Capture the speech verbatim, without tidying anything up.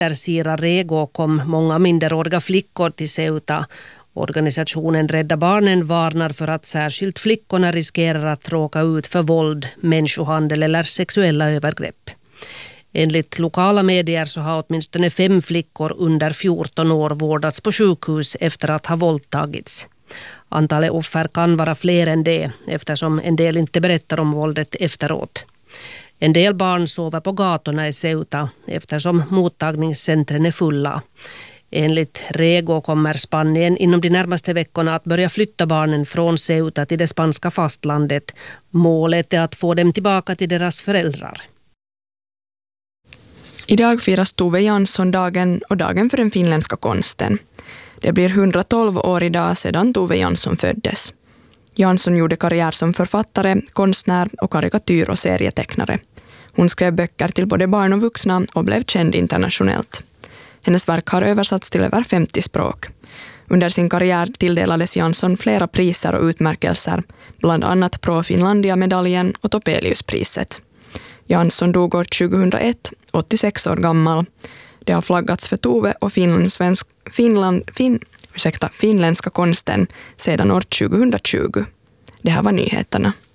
Sira Rego kom många minderåriga flickor till Ceuta. Organisationen Rädda Barnen varnar för att särskilt flickorna riskerar att råka ut för våld, människohandel eller sexuella övergrepp. Enligt lokala medier så har åtminstone fem flickor under fjorton år vårdats på sjukhus efter att ha våldtagits. Antalet offer kan vara fler än det eftersom en del inte berättar om våldet efteråt. En del barn sover på gatorna i Ceuta eftersom mottagningscentren är fulla. Enligt Rego kommer Spanien inom de närmaste veckorna att börja flytta barnen från Ceuta till det spanska fastlandet. Målet är att få dem tillbaka till deras föräldrar. Idag firas Tove Jansson-dagen och dagen för den finländska konsten. Det blir hundratolv år idag sedan Tove Jansson föddes. Jansson gjorde karriär som författare, konstnär och karikatyr- och serietecknare. Hon skrev böcker till både barn och vuxna och blev känd internationellt. Hennes verk har översatts till över femtio språk. Under sin karriär tilldelades Jansson flera priser och utmärkelser, bland annat Pro Finlandia-medaljen och Topeliuspriset. Jansson dog år tjugohundraett, åttiosex år gammal. Det har flaggats för Tove och finlandssvensk, Finland, fin, ursäkta, finländska konsten sedan år tjugohundratjugo. Det här var nyheterna.